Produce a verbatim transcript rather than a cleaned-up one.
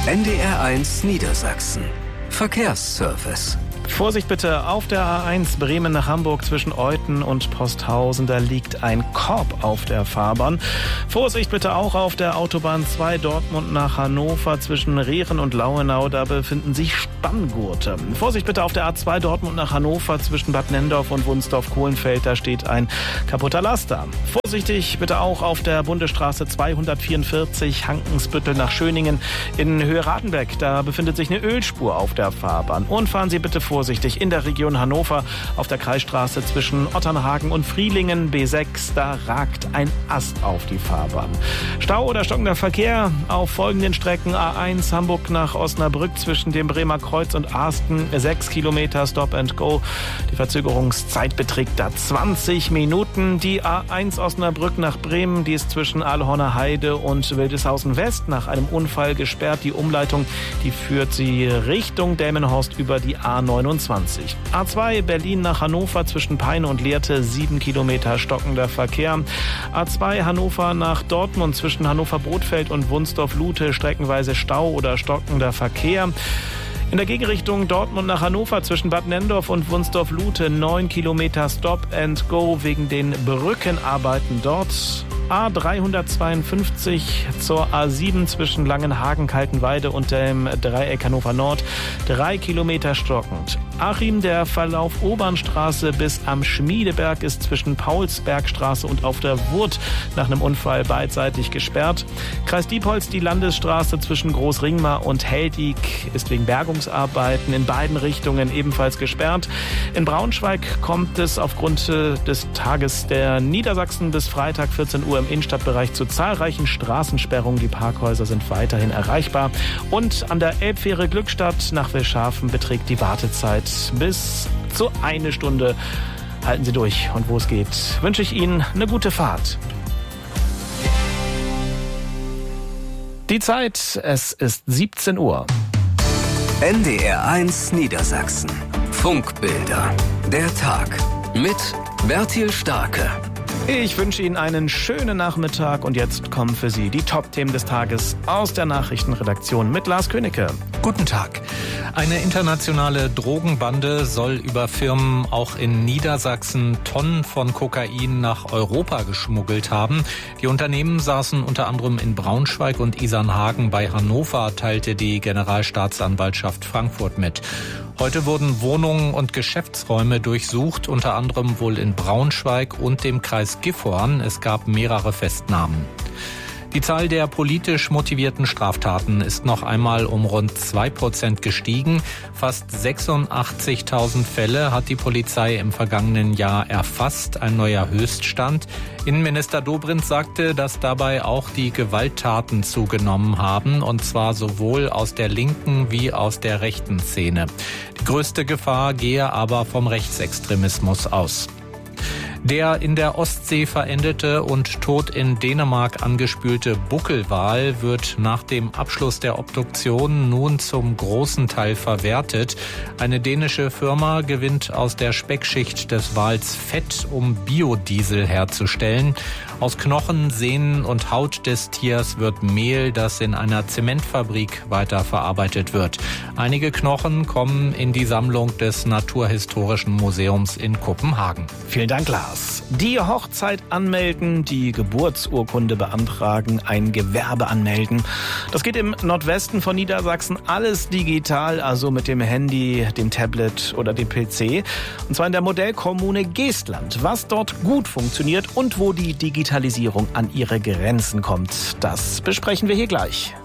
N D R eins Niedersachsen. Verkehrsservice. Vorsicht bitte auf der A eins Bremen nach Hamburg zwischen Euthen und Posthausen. Da liegt ein Korb auf der Fahrbahn. Vorsicht bitte auch auf der Autobahn zwei Dortmund nach Hannover zwischen Rehren und Lauenau. Da befinden sich Spanngurte. Vorsicht bitte auf der A zwei Dortmund nach Hannover zwischen Bad Nendorf und Wunsdorf-Kohlenfeld. Da steht ein kaputter Laster. Vorsichtig bitte auch auf der Bundesstraße zweihundertvierundvierzig Hankensbüttel nach Schöningen in Höhe Ratenbeck. Da befindet sich eine Ölspur auf der Fahrbahn. Und fahren Sie bitte vorsichtig in der Region Hannover auf der Kreisstraße zwischen Otternhagen und Frielingen B sechs. Da ragt ein Ast auf die Fahrbahn. Stau oder stockender Verkehr auf folgenden Strecken: A eins Hamburg nach Osnabrück zwischen dem Bremer Kreuz und Arsten, sechs Kilometer Stop and Go. Die Verzögerungszeit beträgt da zwanzig Minuten. Die A eins Osnabrück nach Bremen, die ist zwischen Aalhorner Heide und Wildeshausen West nach einem Unfall gesperrt. Die Umleitung, die führt sie Richtung Delmenhorst über die A neunundzwanzig. A zwei Berlin nach Hannover zwischen Peine und Lehrte, sieben Kilometer stockender Verkehr. A zwei Hannover nach Dortmund zwischen Hannover-Brodfeld und Wunsdorf-Lute, streckenweise Stau oder stockender Verkehr. In der Gegenrichtung Dortmund nach Hannover zwischen Bad Nendorf und Wunsdorf-Lute, neun Kilometer Stop and Go wegen den Brückenarbeiten dort. A dreihundertzweiundfünfzig zur A sieben zwischen Langenhagen, Kaltenweide und dem Dreieck Hannover Nord, drei Kilometer stockend. Achim, der Verlauf Obernstraße bis am Schmiedeberg ist zwischen Paulsbergstraße und auf der Wurt nach einem Unfall beidseitig gesperrt. Kreis Diepholz, die Landesstraße zwischen Großringmar und Heldig ist wegen Bergungsarbeiten in beiden Richtungen ebenfalls gesperrt. In Braunschweig kommt es aufgrund des Tages der Niedersachsen bis Freitag vierzehn Uhr im Innenstadtbereich zu zahlreichen Straßensperrungen. Die Parkhäuser sind weiterhin erreichbar. Und an der Elbfähre Glückstadt nach Wilschafen beträgt die Wartezeit bis zu eine Stunde. Halten Sie durch. Und wo es geht, wünsche ich Ihnen eine gute Fahrt. Die Zeit, es ist siebzehn Uhr. N D R eins Niedersachsen. Funkbilder. Der Tag mit Bertil Starke. Ich wünsche Ihnen einen schönen Nachmittag und jetzt kommen für Sie die Top-Themen des Tages aus der Nachrichtenredaktion mit Lars Königke. Guten Tag. Eine internationale Drogenbande soll über Firmen auch in Niedersachsen Tonnen von Kokain nach Europa geschmuggelt haben. Die Unternehmen saßen unter anderem in Braunschweig und Isernhagen bei Hannover, teilte die Generalstaatsanwaltschaft Frankfurt mit. Heute wurden Wohnungen und Geschäftsräume durchsucht, unter anderem wohl in Braunschweig und dem Kreis Gifhorn. Es gab mehrere Festnahmen. Die Zahl der politisch motivierten Straftaten ist noch einmal um rund zwei Prozent gestiegen. Fast sechsundachtzigtausend Fälle hat die Polizei im vergangenen Jahr erfasst, ein neuer Höchststand. Innenminister Dobrindt sagte, dass dabei auch die Gewalttaten zugenommen haben, und zwar sowohl aus der linken wie aus der rechten Szene. Die größte Gefahr gehe aber vom Rechtsextremismus aus. Der in der Ostsee verendete und tot in Dänemark angespülte Buckelwal wird nach dem Abschluss der Obduktion nun zum großen Teil verwertet. Eine dänische Firma gewinnt aus der Speckschicht des Wals Fett, um Biodiesel herzustellen. Aus Knochen, Sehnen und Haut des Tiers wird Mehl, das in einer Zementfabrik weiterverarbeitet wird. Einige Knochen kommen in die Sammlung des Naturhistorischen Museums in Kopenhagen. Vielen Dank, Lars. Die Hochzeit anmelden, die Geburtsurkunde beantragen, ein Gewerbe anmelden. Das geht im Nordwesten von Niedersachsen alles digital, also mit dem Handy, dem Tablet oder dem P C. Und zwar in der Modellkommune Geestland. Was dort gut funktioniert und wo die Digitalisierung an ihre Grenzen kommt, das besprechen wir hier gleich.